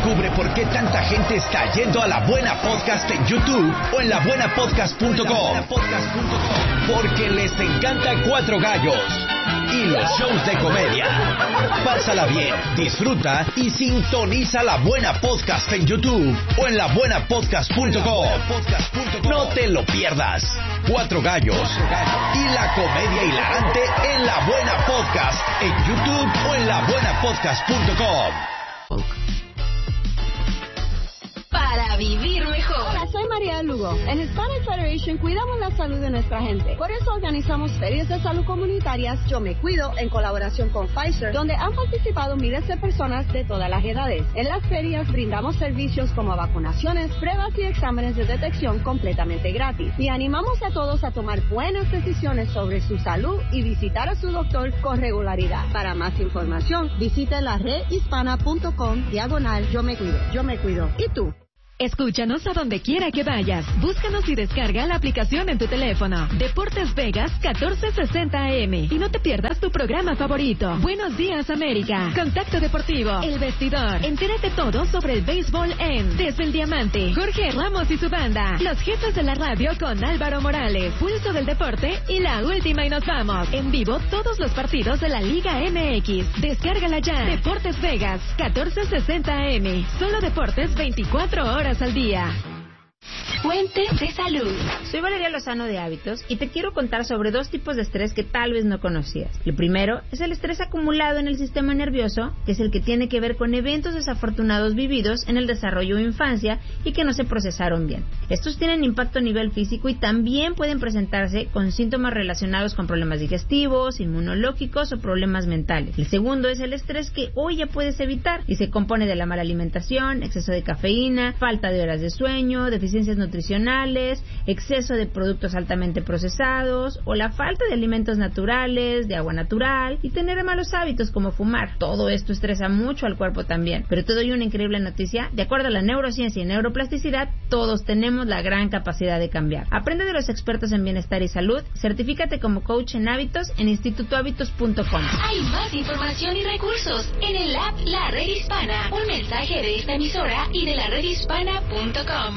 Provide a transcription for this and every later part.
Descubre por qué tanta gente está yendo a La Buena Podcast en YouTube o en labuenapodcast.com. Porque les encanta Cuatro Gallos y los shows de comedia. Pásala bien, disfruta y sintoniza La Buena Podcast en YouTube o en labuenapodcast.com. No te lo pierdas. Cuatro Gallos y la comedia hilarante en La Buena Podcast en YouTube o en labuenapodcast.com. Para vivir mejor. Hola, soy María Lugo. En Hispanic Federation cuidamos la salud de nuestra gente. Por eso organizamos ferias de salud comunitarias Yo Me Cuido en colaboración con Pfizer, donde han participado miles de personas de todas las edades. En las ferias brindamos servicios como vacunaciones, pruebas y exámenes de detección completamente gratis. Y animamos a todos a tomar buenas decisiones sobre su salud y visitar a su doctor con regularidad. Para más información, visite la redhispana.com/Yo Me Cuido. Yo Me Cuido. ¿Y tú? Escúchanos a donde quiera que vayas. Búscanos y descarga la aplicación en tu teléfono. Deportes Vegas 1460 AM. Y no te pierdas tu programa favorito. Buenos días, América. Contacto Deportivo. El Vestidor. Entérate todo sobre el béisbol en Desde el Diamante. Jorge Ramos y su banda. Los jefes de la radio con Álvaro Morales. Pulso del Deporte y La Última y Nos Vamos. En vivo todos los partidos de la Liga MX. Descárgala ya. Deportes Vegas 1460 AM. Solo deportes 24 horas al día. Fuentes de salud. Soy Valeria Lozano de Hábitos y te quiero contar sobre dos tipos de estrés que tal vez no conocías. El primero es el estrés acumulado en el sistema nervioso, que es el que tiene que ver con eventos desafortunados vividos en el desarrollo o infancia y que no se procesaron bien. Estos tienen impacto a nivel físico y también pueden presentarse con síntomas relacionados con problemas digestivos, inmunológicos o problemas mentales. El segundo es el estrés que hoy ya puedes evitar y se compone de la mala alimentación, exceso de cafeína, falta de horas de sueño, deficiencias nutricionales, exceso de productos altamente procesados o la falta de alimentos naturales, de agua natural y tener malos hábitos como fumar. Todo esto estresa mucho al cuerpo también. Pero te doy una increíble noticia. De acuerdo a la neurociencia y neuroplasticidad, todos tenemos la gran capacidad de cambiar. Aprende de los expertos en bienestar y salud. Certifícate como coach en hábitos en institutohábitos.com. Hay más información y recursos en el app La Red Hispana. Un mensaje de esta emisora y de la redhispana.com.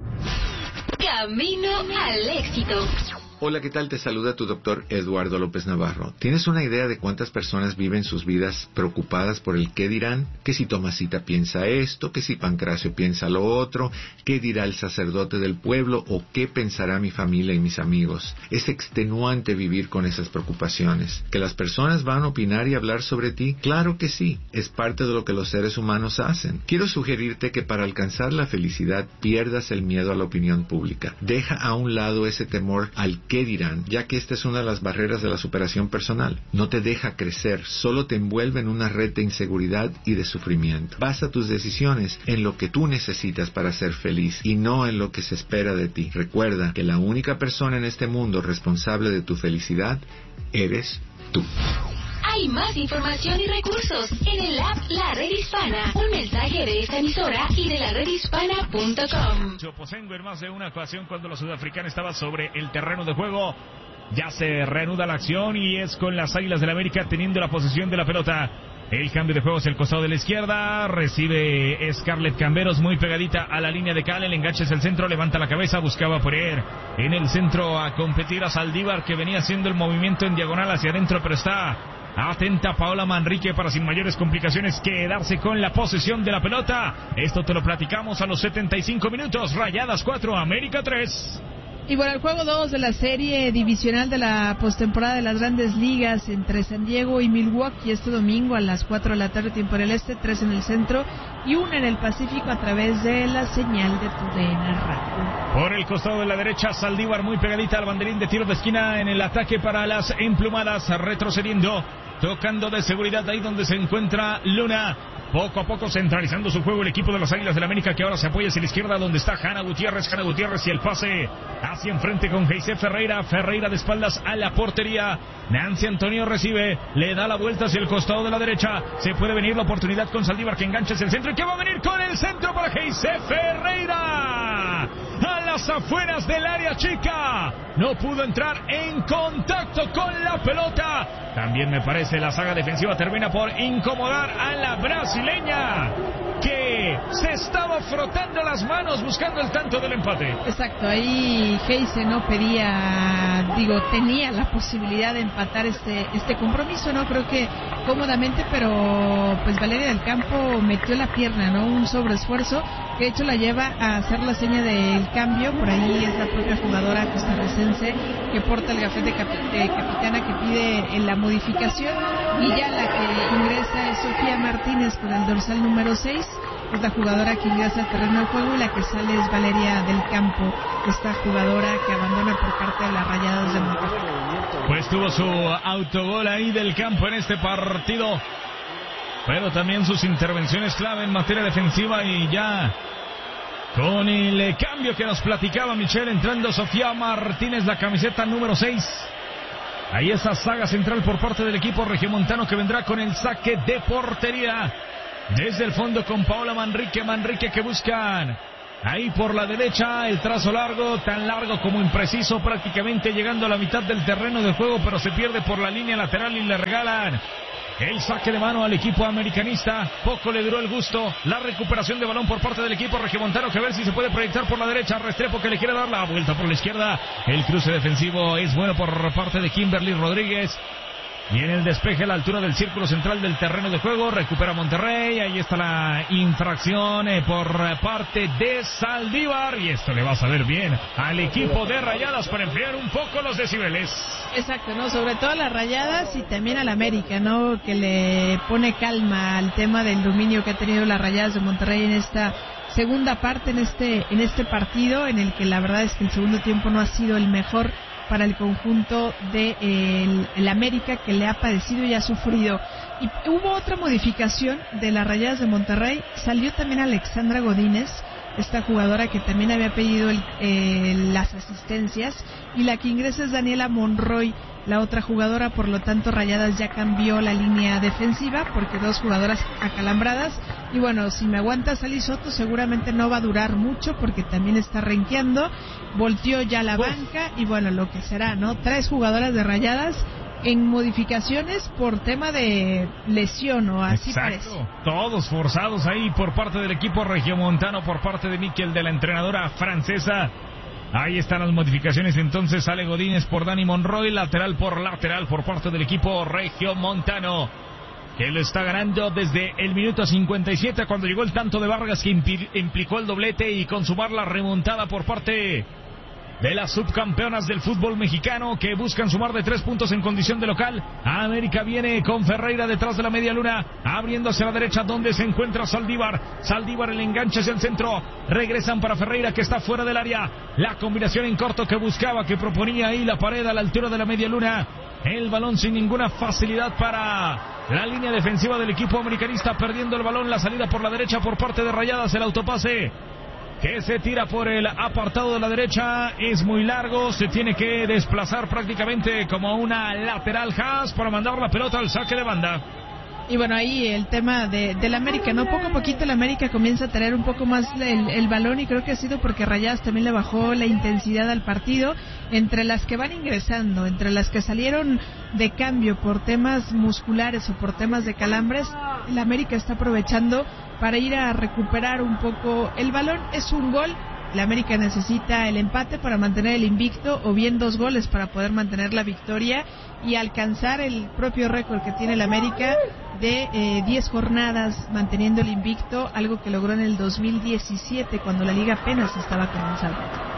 Camino al éxito. Hola, ¿qué tal? Te saluda tu doctor Eduardo López Navarro. ¿Tienes una idea de cuántas personas viven sus vidas preocupadas por el qué dirán? Que si Tomasita piensa esto, que si Pancracio piensa lo otro, qué dirá el sacerdote del pueblo o qué pensará mi familia y mis amigos. Es extenuante vivir con esas preocupaciones. ¿Que las personas van a opinar y hablar sobre ti? Claro que sí, es parte de lo que los seres humanos hacen. Quiero sugerirte que para alcanzar la felicidad pierdas el miedo a la opinión pública. Deja a un lado ese temor al qué dirán, ya que esta es una de las barreras de la superación personal. No te deja crecer, solo te envuelve en una red de inseguridad y de sufrimiento. Basa tus decisiones en lo que tú necesitas para ser feliz y no en lo que se espera de ti. Recuerda que la única persona en este mundo responsable de tu felicidad eres tú. Hay más información y recursos en el app La Red Hispana. Un mensaje de esta emisora y de la redhispana.com. Choposengo en más de una ocasión cuando los sudafricanos estaban sobre el terreno de juego. Ya se reanuda la acción y es con las Águilas del la América teniendo la posesión de la pelota. El cambio de juego es el costado de la izquierda. Recibe Scarlett Camberos muy pegadita a la línea de cal. El enganche es el centro. Levanta la cabeza. Buscaba poner en el centro a competir a Saldívar, que venía haciendo el movimiento en diagonal hacia adentro, pero está atenta Paola Manrique para sin mayores complicaciones quedarse con la posesión de la pelota. Esto te lo platicamos a los 75 minutos. Rayadas 4, América 3. Y bueno, el juego 2 de la serie divisional de la postemporada de las Grandes Ligas entre San Diego y Milwaukee este domingo a las 4 de la tarde, tiempo en el este, 3 en el centro y 1 en el Pacífico a través de la señal de TUDN Radio. Por el costado de la derecha, Saldívar muy pegadita al banderín de tiro de esquina en el ataque para las emplumadas, retrocediendo, tocando de seguridad ahí donde se encuentra Luna. Poco a poco centralizando su juego el equipo de las Águilas del la América, que ahora se apoya hacia la izquierda donde está Hanna Gutiérrez y el pase hacia enfrente con Geisé Ferreira de espaldas a la portería. Nancy Antonio recibe, le da la vuelta hacia el costado de la derecha, se puede venir la oportunidad con Saldívar, que engancha hacia el centro y que va a venir con el centro para Geisé Ferreira a las afueras del área chica. No pudo entrar en contacto con la pelota. También me parece la saga defensiva termina por incomodar a la brasileña, que estaba frotando las manos buscando el tanto del empate. Exacto, ahí Heise no tenía la posibilidad de empatar este compromiso, ¿no? Creo que cómodamente, pero pues Valeria del Campo metió la pierna, ¿no? Un sobreesfuerzo que de hecho la lleva a hacer la seña del cambio. Por ahí es la propia jugadora costarricense que porta el gafete capitana que pide en la modificación, y ya la que ingresa es Sofía Martínez con el dorsal número 6. Es la jugadora que ingresa al terreno de juego, y la que sale es Valeria del Campo, esta jugadora que abandona por parte de las Rayadas de Monterrey. Pues tuvo su autogol ahí del Campo en este partido, pero también sus intervenciones clave en materia defensiva, y ya con el cambio que nos platicaba Michelle, entrando Sofía Martínez, la camiseta número 6. Ahí esa saga central por parte del equipo regiomontano, que vendrá con el saque de portería. Desde el fondo con Paola Manrique que buscan ahí por la derecha, el trazo largo, tan largo como impreciso, prácticamente llegando a la mitad del terreno de juego, pero se pierde por la línea lateral y le regalan el saque de mano al equipo americanista. Poco le duró el gusto. La recuperación de balón por parte del equipo regiomontano, que a ver si se puede proyectar por la derecha. Restrepo que le quiere dar la vuelta por la izquierda. El cruce defensivo es bueno por parte de Kimberly Rodríguez. Y en el despeje a la altura del círculo central del terreno de juego, recupera Monterrey. Ahí está la infracción por parte de Saldívar. Y esto le va a saber bien al equipo de Rayadas para enfriar un poco los decibeles. Exacto, ¿no? Sobre todo a las Rayadas y también al América, ¿no? Que le pone calma al tema del dominio que ha tenido las Rayadas de Monterrey en esta segunda parte, en este partido, en el que la verdad es que el segundo tiempo no ha sido el mejor para el conjunto de el América, que le ha padecido y ha sufrido. Y hubo otra modificación de las Rayadas de Monterrey. Salió también Alexandra Godínez, esta jugadora que también había pedido las asistencias, y la que ingresa es Daniela Monroy, la otra jugadora. Por lo tanto, Rayadas ya cambió la línea defensiva, porque dos jugadoras acalambradas. Y bueno, si me aguanta Sally Soto, seguramente no va a durar mucho, porque también está renqueando. Volteó ya la banca, y bueno, lo que será, ¿no? 3 jugadoras de Rayadas en modificaciones por tema de lesión, o así parece. Todos forzados ahí por parte del equipo regiomontano, por parte de Miquel, de la entrenadora francesa. Ahí están las modificaciones. Entonces sale Godínez por Dani Monroy, lateral por parte del equipo regiomontano, que lo está ganando desde el minuto 57, cuando llegó el tanto de Vargas, que implicó el doblete, y consumar la remontada por parte de las subcampeonas del fútbol mexicano, que buscan sumar de 3 puntos en condición de local. América viene con Ferreira detrás de la media luna, abriendo hacia la derecha, donde se encuentra Saldívar. El enganche hacia el centro, regresan para Ferreira, que está fuera del área. La combinación en corto que buscaba, que proponía ahí la pared a la altura de la media luna. El balón sin ninguna facilidad para la línea defensiva del equipo americanista, perdiendo el balón. La salida por la derecha por parte de Rayadas, el autopase que se tira por el apartado de la derecha es muy largo, se tiene que desplazar prácticamente como una lateral Haas para mandar la pelota al saque de banda. Y bueno, ahí el tema del América, ¿no? Poco a poquito el América comienza a tener un poco más el balón, y creo que ha sido porque Rayadas también le bajó la intensidad al partido. Entre las que van ingresando, entre las que salieron de cambio por temas musculares o por temas de calambres, el América está aprovechando para ir a recuperar un poco el balón. Es un gol. La América necesita el empate para mantener el invicto, o bien 2 goles para poder mantener la victoria y alcanzar el propio récord que tiene el América de 10 jornadas manteniendo el invicto, algo que logró en el 2017, cuando la liga apenas estaba comenzando.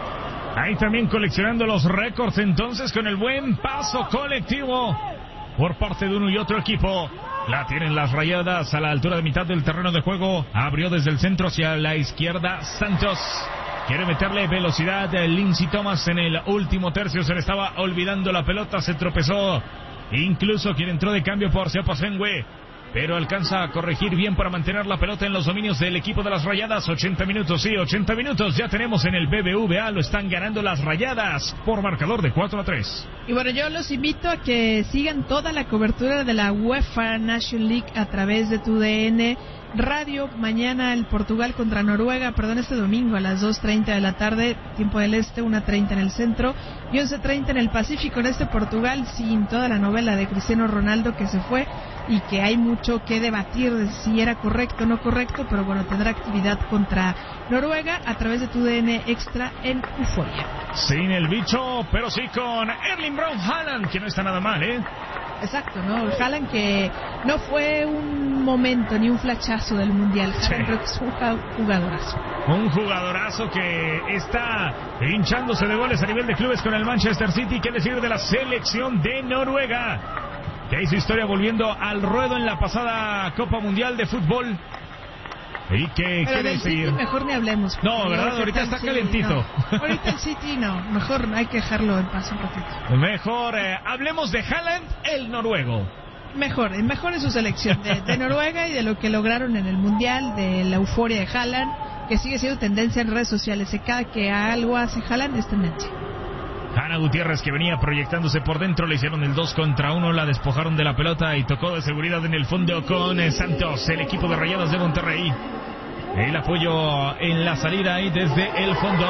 Ahí también coleccionando los récords, entonces, con el buen paso colectivo por parte de uno y otro equipo. La tienen las Rayadas a la altura de mitad del terreno de juego. Abrió desde el centro hacia la izquierda Santos. Quiere meterle velocidad Lindsay Thomas en el último tercio. Se le estaba olvidando la pelota, se tropezó. Incluso quien entró de cambio por Seapa Sengue, pero alcanza a corregir bien para mantener la pelota en los dominios del equipo de las Rayadas. 80 minutos, sí, 80 minutos ya tenemos en el BBVA. Lo están ganando las Rayadas por marcador de 4-3. Y bueno, yo los invito a que sigan toda la cobertura de la UEFA National League a través de TUDN, Radio. Mañana el Portugal contra Noruega, este domingo a las 2:30 de la tarde, tiempo del este, 1:30 en el centro y 11:30 en el Pacífico. En este Portugal sin toda la novela de Cristiano Ronaldo, que se fue y que hay mucho que debatir de si era correcto o no correcto, pero bueno, tendrá actividad contra Noruega a través de TUDN Extra en Euforia. Sin el bicho, pero sí con Erling Braut Haaland, que no está nada mal, ¿eh? Exacto, ¿no? Haaland, que no fue un momento ni un flachazo del Mundial. Haaland creo que es un jugadorazo. Un jugadorazo que está hinchándose de goles a nivel de clubes con el Manchester City. ¿Qué decir de la selección de Noruega, que hizo historia volviendo al ruedo en la pasada Copa Mundial de Fútbol? ¿Y qué quiere seguir? City mejor ni hablemos. No, ¿verdad? Ahorita está calentito. No. Ahorita el City no. Mejor hay que dejarlo en paz un ratito. Mejor hablemos de Haaland, el noruego. Mejor es su selección de Noruega y de lo que lograron en el Mundial, de la euforia de Haaland, que sigue siendo tendencia en redes sociales. Cada que algo hace Haaland es tendencia. Ana Gutiérrez, que venía proyectándose por dentro, le hicieron el 2 contra 1, la despojaron de la pelota y tocó de seguridad en el fondo con Santos, el equipo de Rayadas de Monterrey. El apoyo en la salida y desde el fondo,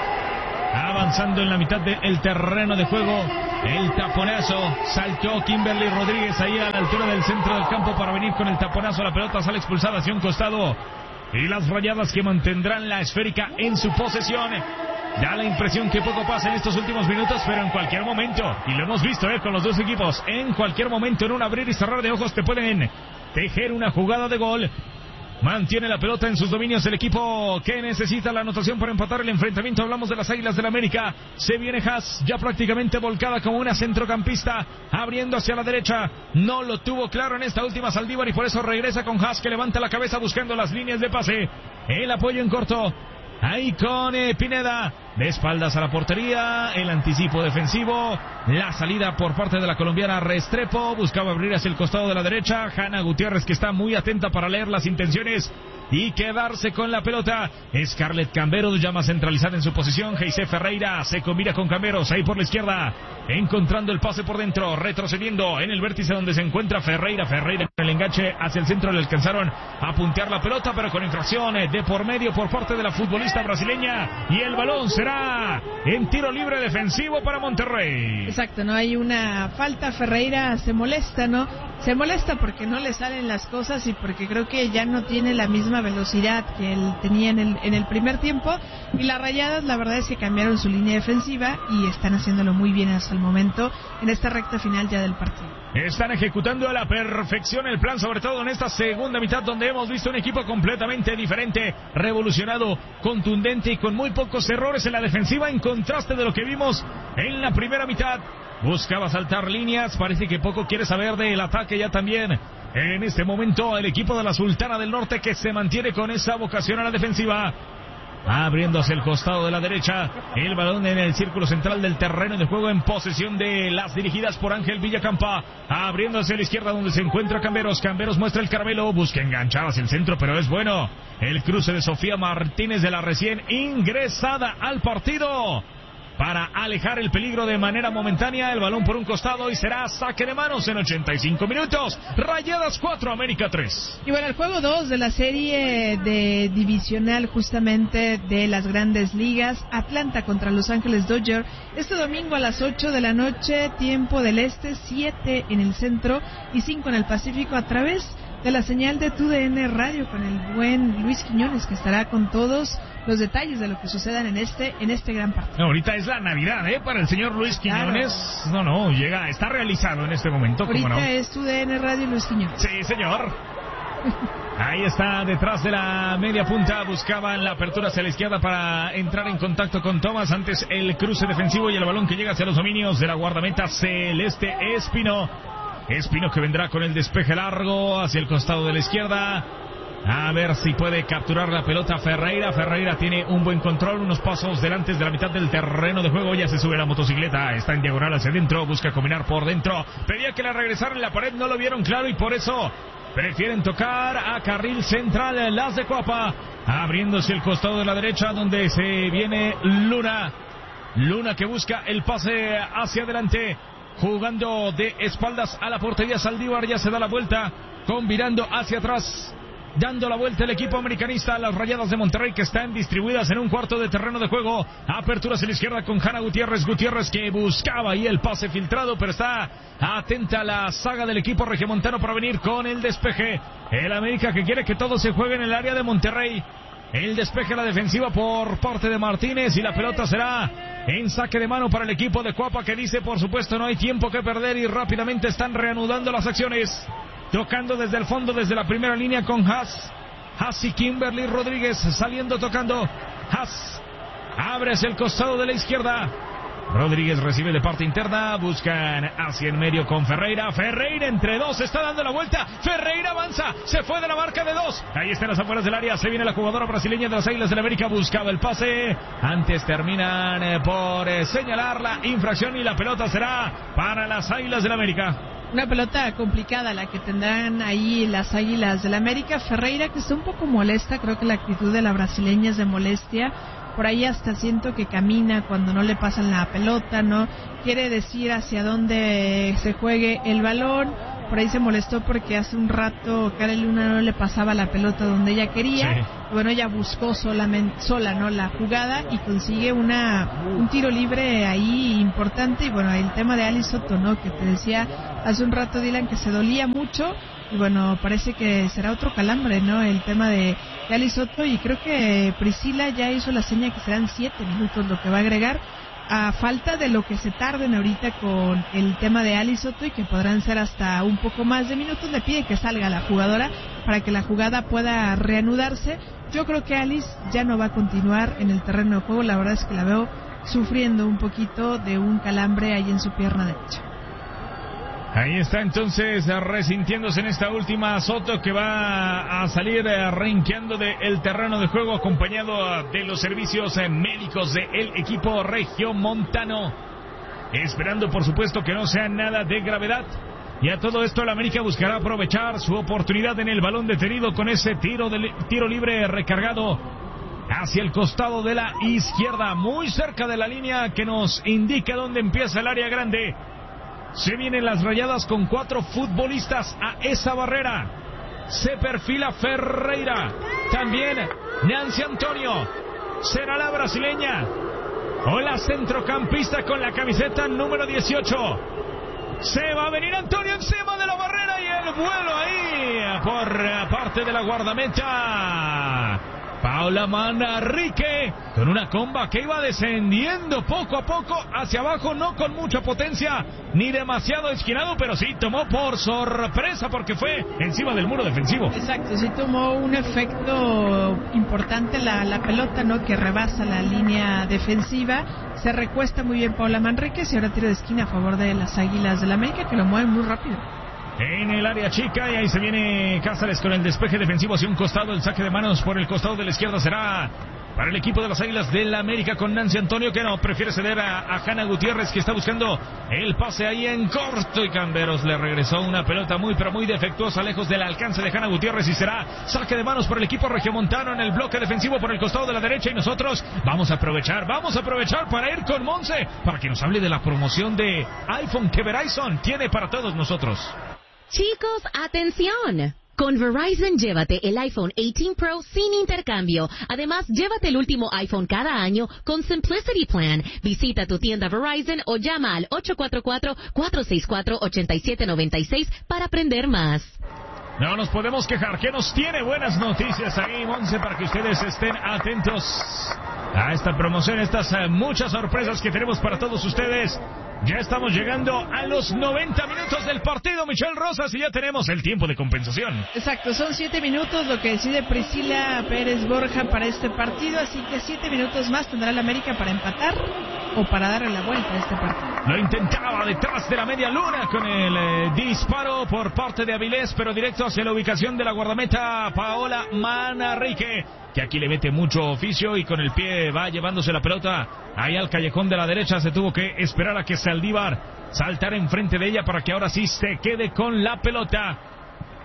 avanzando en la mitad del terreno de juego, el taponazo, saltó Kimberly Rodríguez ahí a la altura del centro del campo para venir con el taponazo, la pelota sale expulsada hacia un costado y las Rayadas, que mantendrán la esférica en su posesión. Da la impresión que poco pasa en estos últimos minutos, pero en cualquier momento, y lo hemos visto con los dos equipos, en cualquier momento, en un abrir y cerrar de ojos, te pueden tejer una jugada de gol. Mantiene la pelota en sus dominios el equipo que necesita la anotación para empatar el enfrentamiento. Hablamos de las Águilas del América. Se viene Haas, ya prácticamente volcada como una centrocampista, abriendo hacia la derecha. No lo tuvo claro en esta última Saldívar y por eso regresa con Haas, que levanta la cabeza buscando las líneas de pase. El apoyo en corto. Ahí con Pineda, de espaldas a la portería, el anticipo defensivo, la salida por parte de la colombiana Restrepo, buscaba abrir hacia el costado de la derecha, Hanna Gutiérrez, que está muy atenta para leer las intenciones y quedarse con la pelota. Scarlett Camberos ya más centralizada en su posición, Geise Ferreira se combina con Camberos ahí por la izquierda, encontrando el pase por dentro, retrocediendo en el vértice donde se encuentra Ferreira con el enganche hacia el centro, le alcanzaron a puntear la pelota, pero con infracción de por medio por parte de la futbolista brasileña, y el balón será en tiro libre defensivo para Monterrey. Exacto, no hay una falta. Ferreira se molesta, ¿no? Se molesta porque no le salen las cosas y porque creo que ya no tiene la misma velocidad que él tenía en el primer tiempo, y las Rayadas la verdad es que cambiaron su línea defensiva y están haciéndolo muy bien hasta el momento en esta recta final ya del partido. Están ejecutando a la perfección el plan, sobre todo en esta segunda mitad, donde hemos visto un equipo completamente diferente, revolucionado, contundente y con muy pocos errores en la defensiva, en contraste de lo que vimos en la primera mitad. Buscaba saltar líneas, parece que poco quiere saber del ataque ya también. En este momento el equipo de la Sultana del Norte, que se mantiene con esa vocación a la defensiva. Abriendo hacia el costado de la derecha, el balón en el círculo central del terreno de juego en posesión de las dirigidas por Ángel Villacampa. Abriendo hacia la izquierda donde se encuentra Camberos. Camberos muestra el caramelo, busca enganchar hacia el centro, pero es bueno. El cruce de Sofía Martínez, de la recién ingresada al partido, para alejar el peligro de manera momentánea. El balón por un costado y será saque de manos en 85 minutos. Rayadas 4, América 3. Y bueno, el juego 2 de la serie de divisional justamente de las Grandes Ligas, Atlanta contra Los Ángeles Dodgers, este domingo a las 8 de la noche, tiempo del este, 7 en el centro y 5 en el Pacífico, a través de la señal de TUDN Radio, con el buen Luis Quiñones, que estará con todos los detalles de lo que sucedan en este gran partido. No, ahorita es la Navidad, para el señor Luis Quiñones. Claro. No, llega, está realizado en este momento. Ahorita ¿cómo no? Es TUDN Radio Luis Quiñones. Sí, señor. Ahí está, detrás de la media punta, buscaban la apertura hacia la izquierda para entrar en contacto con Thomas. Antes el cruce defensivo y el balón que llega hacia los dominios de la guardameta celeste Espino, que vendrá con el despeje largo hacia el costado de la izquierda. A ver si puede capturar la pelota Ferreira. Ferreira tiene un buen control, unos pasos delante de la mitad del terreno de juego. Ya se sube la motocicleta, está en diagonal hacia adentro, busca combinar por dentro. Pedía que la regresaran en la pared, no lo vieron claro y por eso prefieren tocar a carril central las de Coapa. Abriéndose el costado de la derecha donde se viene Luna. Luna que busca el pase hacia adelante, jugando de espaldas a la portería. Saldívar ya se da la vuelta, combinando hacia atrás. dando la vuelta el equipo americanista a las Rayadas de Monterrey, que están distribuidas en un cuarto de terreno de juego. Aperturas en la izquierda con Hanna Gutiérrez. Gutiérrez que buscaba ahí el pase filtrado, pero está atenta la saga del equipo regiomontano para venir con el despeje. El América que quiere que todo se juegue en el área de Monterrey. El despeje a la defensiva por parte de Martínez y la pelota será en saque de mano para el equipo de Cuapa, que dice, por supuesto, no hay tiempo que perder, y rápidamente están reanudando las acciones. Tocando desde el fondo, desde la primera línea con Haas y Kimberly Rodríguez saliendo tocando. Haas abre hacia el costado de la izquierda. Rodríguez recibe de parte interna, buscan hacia el medio con Ferreira. Ferreira entre dos, está dando la vuelta. Ferreira avanza, se fue de la marca de dos. Ahí están las afueras del área, se viene la jugadora brasileña de las Águilas del América, buscaba el pase. Antes terminan por señalar la infracción y la pelota será para las Águilas del América. Una pelota complicada la que tendrán ahí las Águilas del América. Ferreira, que está un poco molesta, creo que la actitud de la brasileña es de molestia. Por ahí hasta siento que camina cuando no le pasan la pelota, ¿no? Quiere decir hacia dónde se juegue el balón. Por ahí se molestó porque hace un rato Karen Luna no le pasaba la pelota donde ella quería. Sí. Bueno, ella buscó sola, ¿no?, la jugada y consigue un tiro libre ahí importante. Y bueno, el tema de Ali Soto, ¿no?, que te decía hace un rato, Dylan, que se dolía mucho. Y bueno, parece que será otro calambre, ¿no?, el tema de Ali Soto. Y creo que Priscila ya hizo la seña que serán 7 minutos lo que va a agregar, a falta de lo que se tarden ahorita con el tema de Ali Soto, y que podrán ser hasta un poco más de minutos. Le pide que salga la jugadora para que la jugada pueda reanudarse. Yo creo que Alice ya no va a continuar en el terreno de juego. La verdad es que la veo sufriendo un poquito de un calambre ahí en su pierna derecha. Ahí está entonces resintiéndose en esta última Soto, que va a salir renqueando del terreno de juego, acompañado de los servicios médicos del equipo regiomontano, esperando por supuesto que no sea nada de gravedad. Y a todo esto el América buscará aprovechar su oportunidad en el balón detenido con ese tiro libre recargado hacia el costado de la izquierda, muy cerca de la línea que nos indica dónde empieza el área grande. Se vienen las Rayadas con 4 futbolistas a esa barrera. Se perfila Ferreira. También Nancy Antonio. Será la brasileña o la centrocampista con la camiseta número 18. Se va a venir Antonio encima de la barrera y el vuelo ahí por parte de la guardameta Paula Manrique, con una comba que iba descendiendo poco a poco hacia abajo, no con mucha potencia ni demasiado esquinado, pero sí tomó por sorpresa porque fue encima del muro defensivo. Exacto, sí tomó un efecto importante la pelota, ¿no?, que rebasa la línea defensiva. Se recuesta muy bien Paula Manrique y ahora tiro de esquina a favor de las Águilas del América, que lo mueven muy rápido. En el área chica, y ahí se viene Cáceres con el despeje defensivo hacia un costado. El saque de manos por el costado de la izquierda será para el equipo de las Águilas del América, con Nancy Antonio, que no prefiere ceder a Hanna Gutiérrez, que está buscando el pase ahí en corto, y Camberos le regresó una pelota muy pero muy defectuosa, lejos del alcance de Hanna Gutiérrez, y será saque de manos por el equipo regiomontano en el bloque defensivo por el costado de la derecha. Y nosotros vamos a aprovechar para ir con Monse, para que nos hable de la promoción de iPhone que Verizon tiene para todos nosotros. Chicos, atención. Con Verizon, llévate el iPhone 18 Pro sin intercambio. Además, llévate el último iPhone cada año con Simplicity Plan. Visita tu tienda Verizon o llama al 844-464-8796 para aprender más. No nos podemos quejar, que nos tiene buenas noticias ahí, Monse, para que ustedes estén atentos a esta promoción, estas muchas sorpresas que tenemos para todos ustedes. Ya estamos llegando a los 90 minutos del partido, Michelle Rosas, y ya tenemos el tiempo de compensación. Exacto, son 7 minutos lo que decide Priscila Pérez Borja para este partido, así que 7 minutos más tendrá el América para empatar o para darle la vuelta a este partido. Lo intentaba detrás de la media luna con el disparo por parte de Avilés, pero directo hacia la ubicación de la guardameta Paola Manrique, que aquí le mete mucho oficio y con el pie va llevándose la pelota ahí al callejón de la derecha. Se tuvo que esperar a que Saldívar saltara enfrente de ella para que ahora sí se quede con la pelota.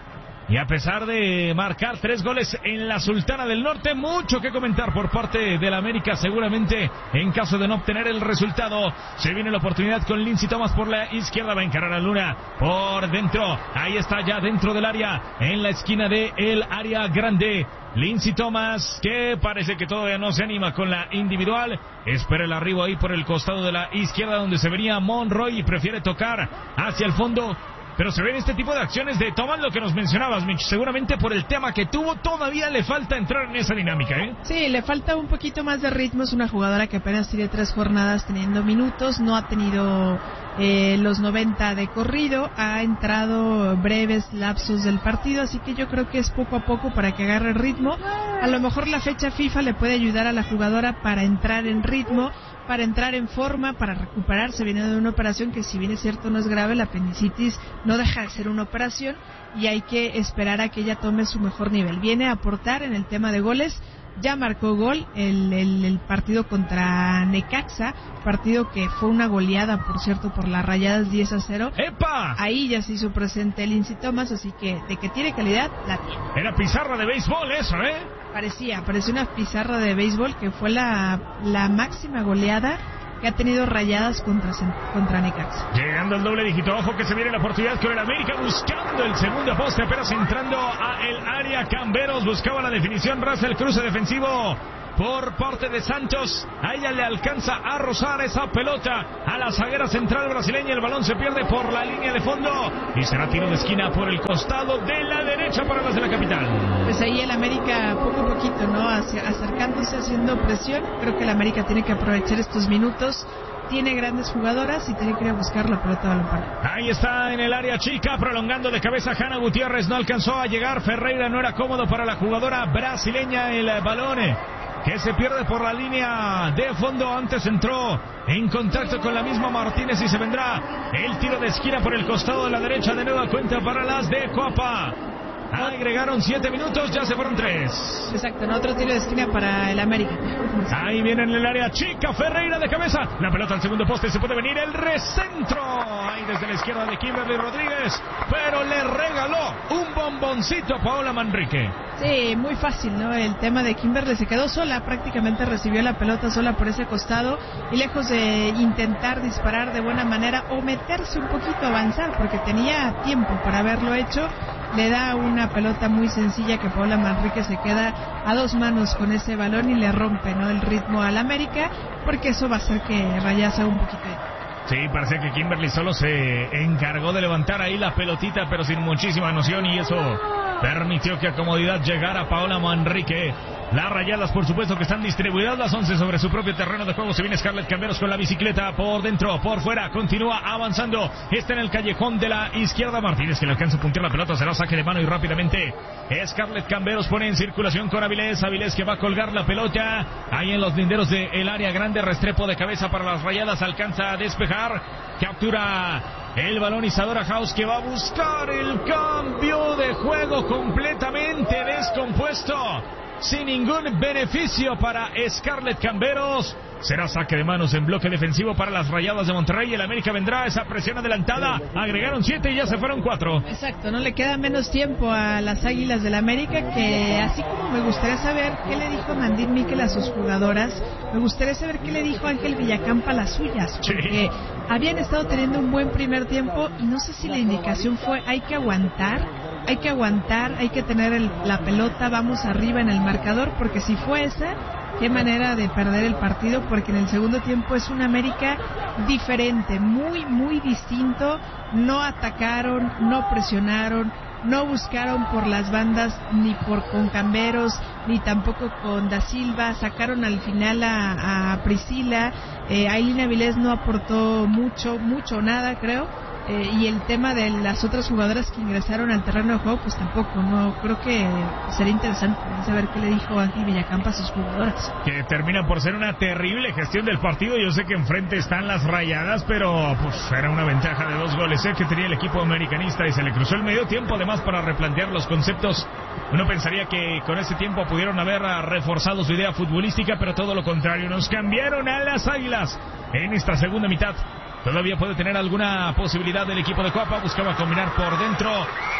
Y a pesar de marcar 3 goles en la Sultana del Norte, mucho que comentar por parte del América. Seguramente, en caso de no obtener el resultado, se viene la oportunidad con Lindsey Thomas por la izquierda. Va a encarar a Luna por dentro. Ahí está ya dentro del área, en la esquina del área grande. Lindsey Thomas, que parece que todavía no se anima con la individual. Espera el arribo ahí por el costado de la izquierda, donde se venía Monroy, y prefiere tocar hacia el fondo. Pero se ven este tipo de acciones de Thomas, lo que nos mencionabas, Mitch. Seguramente por el tema que tuvo, todavía le falta entrar en esa dinámica, ¿eh? Sí, le falta un poquito más de ritmo. Es una jugadora que apenas tiene 3 jornadas teniendo minutos. No ha tenido los 90 de corrido. Ha entrado breves lapsos del partido. Así que yo creo que es poco a poco para que agarre el ritmo. A lo mejor la fecha FIFA le puede ayudar a la jugadora para entrar en ritmo, para entrar en forma, para recuperarse. Viene de una operación que, si bien es cierto no es grave, la apendicitis no deja de ser una operación y hay que esperar a que ella tome su mejor nivel. Viene a aportar en el tema de goles. Ya marcó gol el partido contra Necaxa, partido que fue una goleada, por cierto, por las Rayadas 10-0. ¡Epa! Ahí ya se hizo presente Lindsey Thomas, así que de que tiene calidad, la tiene. Era pizarra de béisbol eso, ¿eh? Parecía una pizarra de béisbol, que fue la máxima goleada que ha tenido Rayadas contra Necaxa. Llegando al doble dígito, ojo que se viene la oportunidad con el América, buscando el segundo poste, apenas entrando a el área. Camberos buscaba la definición, raza el cruce defensivo por parte de Santos. A ella le alcanza a rozar esa pelota a la zaguera central brasileña. El balón se pierde por la línea de fondo y será tiro de esquina por el costado de la derecha para las de la capital. Pues ahí el América poco a poquito, ¿no? Acercándose, haciendo presión. Creo que el América tiene que aprovechar estos minutos. Tiene grandes jugadoras y tiene que ir a buscar la pelota balón para. Ahí está en el área chica, prolongando de cabeza Hanna Gutiérrez. No alcanzó a llegar. Ferreira, no era cómodo para la jugadora brasileña el balón, que se pierde por la línea de fondo. Antes entró en contacto con la misma Martínez y se vendrá el tiro de esquina por el costado de la derecha. De nueva cuenta para las de Coapa. Agregaron 7 minutos, ya se fueron 3. Exacto, ¿no? Otro tiro de esquina para el América. Ahí viene en el área chica, Ferreira de cabeza. La pelota al segundo poste, se puede venir el recentro. Ahí desde la izquierda de Kimberly Rodríguez, pero le regaló un bomboncito a Paola Manrique. Sí, muy fácil, ¿no? El tema de Kimberly, se quedó sola, prácticamente recibió la pelota sola por ese costado y lejos de intentar disparar de buena manera o meterse un poquito, avanzar, porque tenía tiempo para haberlo hecho, le da una pelota muy sencilla que Paola Manrique se queda a 2 manos con ese balón y le rompe, ¿no?, el ritmo al América, porque eso va a hacer que Rayas haga un poquito de... Sí, parece que Kimberly solo se encargó de levantar ahí la pelotita, pero sin muchísima noción, y eso permitió que a comodidad llegara Paola Manrique. Las Rayadas, por supuesto, que están distribuidas las 11 sobre su propio terreno de juego. Se viene Scarlett Camberos con la bicicleta por dentro, por fuera, continúa avanzando. Está en el callejón de la izquierda. Martínez, que le alcanza a puntear la pelota, será saque de mano y rápidamente Scarlett Camberos pone en circulación con Avilés. Avilés, que va a colgar la pelota ahí en los linderos del área grande. Restrepo de cabeza para las Rayadas, alcanza a despejar, captura el balón Isadora House, que va a buscar el cambio de juego completamente descompuesto, sin ningún beneficio para Scarlett Camberos. Será saque de manos en bloque defensivo para las Rayadas de Monterrey. El América vendrá a esa presión adelantada. Agregaron 7 y ya se fueron 4. Exacto, no le queda menos tiempo a las Águilas del América, que así como me gustaría saber qué le dijo Mandín Miquel a sus jugadoras, me gustaría saber qué le dijo Ángel Villacampa a las suyas, porque habían estado teniendo un buen primer tiempo y no sé si la indicación fue hay que aguantar, hay que tener la pelota, vamos arriba en el marcador, porque si fue esa, qué manera de perder el partido, porque en el segundo tiempo es un América diferente, muy, muy distinto. No atacaron, no presionaron, no buscaron por las bandas, ni con Camberos, ni tampoco con Da Silva. Sacaron al final a Priscila. Ailín Avilés no aportó mucho, nada, creo. Y el tema de las otras jugadoras que ingresaron al terreno de juego, pues tampoco, no creo que sería interesante saber qué le dijo Ángel Villacampa a sus jugadoras. Que termina por ser una terrible gestión del partido. Yo sé que enfrente están las Rayadas, pero pues era una ventaja de 2 goles que tenía el equipo americanista y se le cruzó el medio tiempo además para replantear los conceptos. Uno pensaría que con ese tiempo pudieron haber reforzado su idea futbolística, pero todo lo contrario, nos cambiaron a las Águilas en esta segunda mitad. Todavía puede tener alguna posibilidad del equipo de Coapa. Buscaba combinar por dentro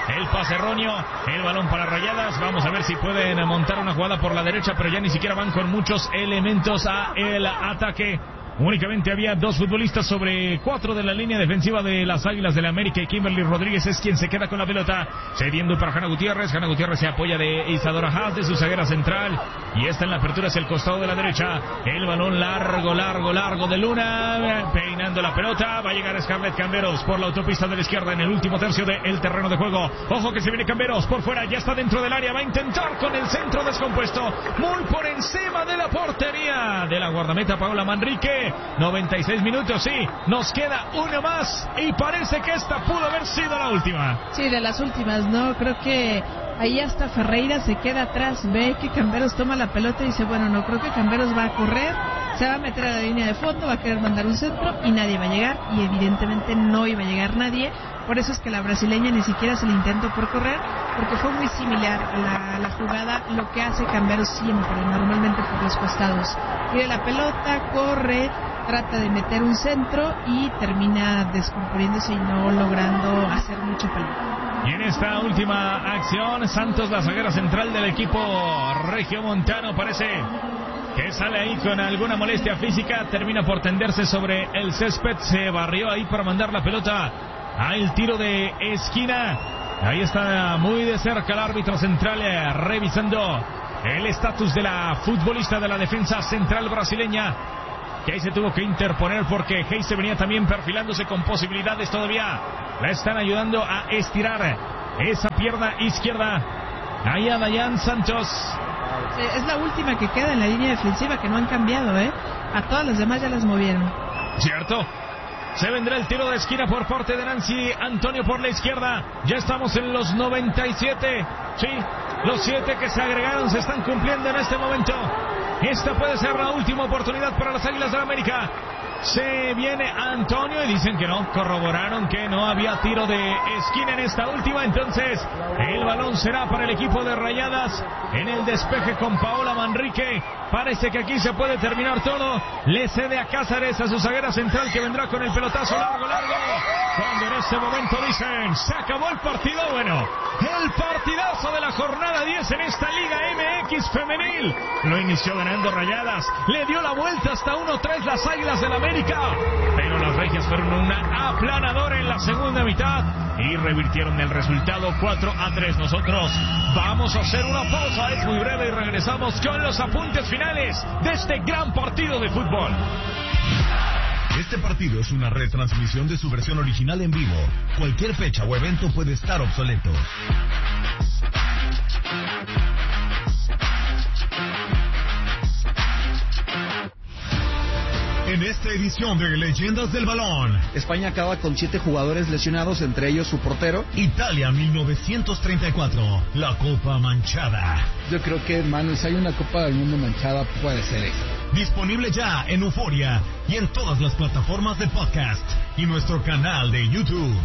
El pase erróneo, el balón para Rayadas. Vamos a ver si pueden montar una jugada por la derecha, pero ya ni siquiera van con muchos elementos a el ataque. Únicamente había 2 futbolistas sobre 4 de la línea defensiva de las Águilas del la América, y Kimberly Rodríguez es quien se queda con la pelota, cediendo para Hanna Gutiérrez. Hanna Gutiérrez se apoya de Isadora Haas, de su zaguera central, y está en la apertura hacia el costado de la derecha. El balón largo de Luna, peinando la pelota. Va a llegar Scarlett Camberos por la autopista de la izquierda en el último tercio del terreno de juego. Ojo que se viene Camberos por fuera, ya está dentro del área, va a intentar con el centro descompuesto, muy por encima de la portería de la guardameta Paola Manrique. 96 minutos, sí, nos queda una más y parece que esta pudo haber sido la última. Sí, de las últimas, ¿no? Creo que ahí hasta Ferreira se queda atrás, ve que Camberos toma la pelota y dice, bueno, no, creo que Camberos va a correr, se va a meter a la línea de fondo, va a querer mandar un centro y nadie va a llegar, y evidentemente no iba a llegar nadie. Por eso es que la brasileña ni siquiera se le intentó por correr, porque fue muy similar a la jugada, lo que hace Camberos siempre, normalmente por los costados. Tira la pelota, corre, trata de meter un centro y termina descomponiéndose y no logrando hacer mucho peligro. Y en esta última acción, Santos, la zaguera central del equipo regiomontano, parece que sale ahí con alguna molestia física, termina por tenderse sobre el césped, se barrió ahí para mandar la pelota al tiro de esquina. Ahí está muy de cerca el árbitro central revisando el estatus de la futbolista de la defensa central brasileña, que ahí se tuvo que interponer porque Heise venía también perfilándose con posibilidades todavía. La están ayudando a estirar esa pierna izquierda. Ahí a Dayan Santos. Es la última que queda en la línea defensiva, que no han cambiado, a todas las demás ya las movieron. Cierto. Se vendrá el tiro de esquina por parte de Nancy Antonio por la izquierda. Ya estamos en los 97. Sí, los 7 que se agregaron se están cumpliendo en este momento. Esta puede ser la última oportunidad para las Águilas del América. Se viene Antonio y dicen que no, corroboraron que no había tiro de esquina en esta última, entonces el balón será para el equipo de Rayadas en el despeje con Paola Manrique. Parece que aquí se puede terminar todo. Le cede a Cáceres, a su zaguera central, que vendrá con el pelotazo largo. Cuando en este momento dicen, se acabó el partido. Bueno, el partidazo de la jornada 10 en esta Liga MX femenil. Lo inició ganando Rayadas, le dio la vuelta hasta 1-3 las Águilas del América, pero las regias fueron una aplanadora en la segunda mitad y revirtieron el resultado 4-3. Nosotros vamos a hacer una pausa, es muy breve, y regresamos con los apuntes finales de este gran partido de fútbol. Este partido es una retransmisión de su versión original en vivo. Cualquier fecha o evento puede estar obsoleto. En esta edición de Leyendas del Balón, España acaba con 7 jugadores lesionados, entre ellos su portero. Italia 1934, la Copa Manchada. Yo creo que, hermano, si hay una Copa del Mundo manchada, puede ser esta. Disponible ya en Euforia y en todas las plataformas de podcast y nuestro canal de YouTube.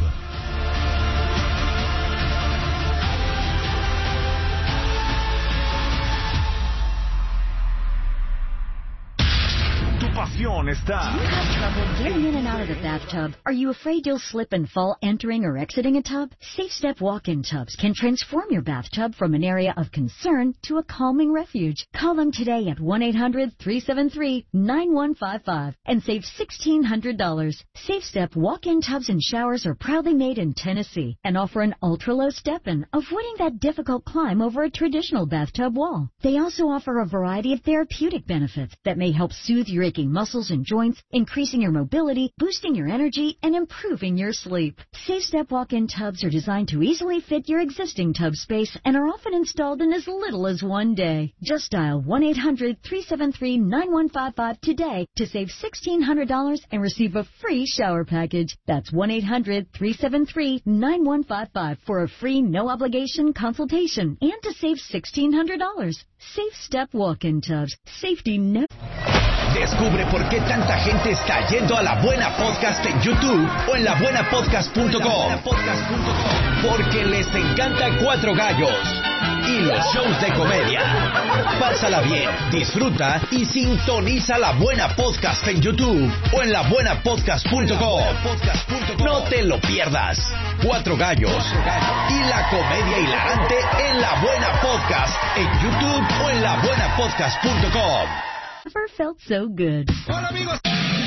Está. Do you have trouble getting in and out of the bathtub? Are you afraid you'll slip and fall entering or exiting a tub? Safe Step walk-in tubs can transform your bathtub from an area of concern to a calming refuge. Call them today at 1-800-373-9155 and save $1,600. Safe Step walk-in tubs and showers are proudly made in Tennessee and offer an ultra-low step-in, avoiding that difficult climb over a traditional bathtub wall. They also offer a variety of therapeutic benefits that may help soothe your aching muscles and joints, increasing your mobility, boosting your energy, and improving your sleep. Safe Step walk-in tubs are designed to easily fit your existing tub space and are often installed in as little as 1 day. Just dial 1-800-373-9155 today to save $1,600 and receive a free shower package. That's 1-800-373-9155 for a free no-obligation consultation and to save $1,600. Safe Step walk-in tubs. Safety never... Descubre por qué tanta gente está yendo a La Buena Podcast en YouTube o en labuenapodcast.com. Porque les encanta Cuatro Gallos y los shows de comedia. Pásala bien, disfruta y sintoniza La Buena Podcast en YouTube o en labuenapodcast.com. No te lo pierdas. 4 gallos y la comedia hilarante en La Buena Podcast en YouTube o en labuenapodcast.com. Never felt so good. Hola amigos.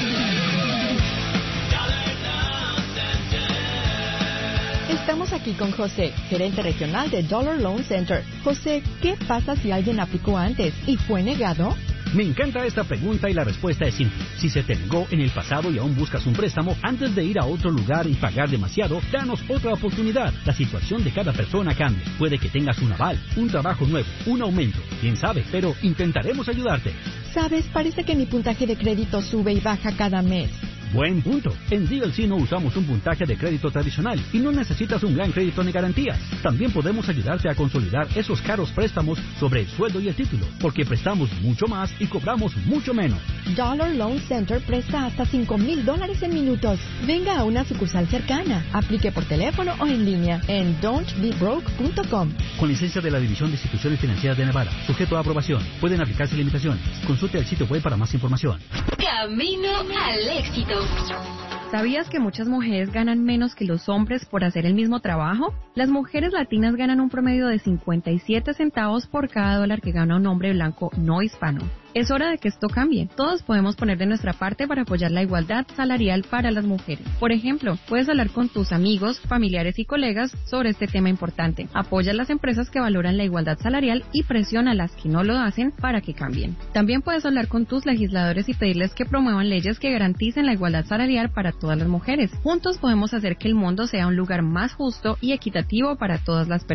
Estamos aquí con José, gerente regional de Dollar Loan Center. José, ¿qué pasa si alguien aplicó antes y fue negado? Me encanta esta pregunta y la respuesta es simple. Si se te negó en el pasado y aún buscas un préstamo, antes de ir a otro lugar y pagar demasiado, danos otra oportunidad. La situación de cada persona cambia. Puede que tengas un aval, un trabajo nuevo, un aumento. Quién sabe, pero intentaremos ayudarte. Sabes, parece que mi puntaje de crédito sube y baja cada mes. Buen punto. En DLC no usamos un puntaje de crédito tradicional y no necesitas un gran crédito ni garantías. También podemos ayudarte a consolidar esos caros préstamos sobre el sueldo y el título, porque prestamos mucho más y cobramos mucho menos. Dollar Loan Center presta hasta $5,000 en minutos. Venga a una sucursal cercana. Aplique por teléfono o en línea en don'tbebroke.com. Con licencia de la División de Instituciones Financieras de Nevada, sujeto a aprobación. Pueden aplicarse limitaciones. Consulte el sitio web para más información. Camino al éxito. ¿Sabías que muchas mujeres ganan menos que los hombres por hacer el mismo trabajo? Las mujeres latinas ganan un promedio de 57 centavos por cada dólar que gana un hombre blanco no hispano. Es hora de que esto cambie. Todos podemos poner de nuestra parte para apoyar la igualdad salarial para las mujeres. Por ejemplo, puedes hablar con tus amigos, familiares y colegas sobre este tema importante. Apoya a las empresas que valoran la igualdad salarial y presiona a las que no lo hacen para que cambien. También puedes hablar con tus legisladores y pedirles que promuevan leyes que garanticen la igualdad salarial para todas las mujeres. Juntos podemos hacer que el mundo sea un lugar más justo y equitativo para todas las personas.